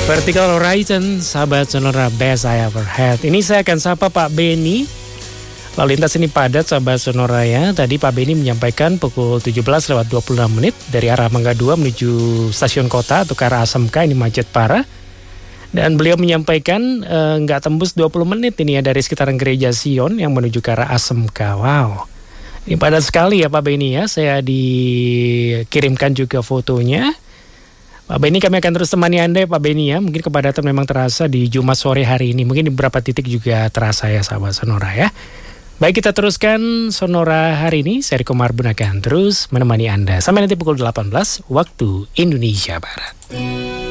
Vertical Horizon, sahabat Sonora, best I ever had. Ini saya akan sapa Pak Beni. Lalu lintas ini padat, sahabat Sonora ya. Tadi Pak Beni menyampaikan pukul 17:26 dari arah Mangga 2 menuju stasiun kota atau ke arah ASMK, ini macet parah. Dan beliau menyampaikan nggak tembus 20 menit ini ya dari sekitaran Gereja Sion yang menuju ke arah ASMK. Wow, ini padat sekali ya Pak Beni ya. Saya dikirimkan juga fotonya. Pak Beni, kami akan terus temani Anda ya Pak Beni ya. Mungkin kepadatan memang terasa di Jumat sore hari ini. Mungkin di beberapa titik juga terasa ya sahabat Sonora ya. Baik, kita teruskan Sonora hari ini. Saya Riko Marbun akan terus menemani Anda sampai nanti pukul 18 waktu Indonesia Barat.